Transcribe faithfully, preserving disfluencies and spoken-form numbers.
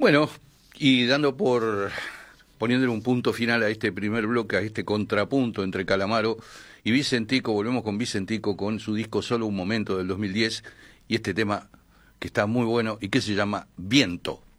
Bueno, y dando por, poniéndole un punto final a este primer bloque, a este contrapunto entre Calamaro y Vicentico, volvemos con Vicentico con su disco Solo un Momento del dos mil diez y este tema que está muy bueno y que se llama Viento.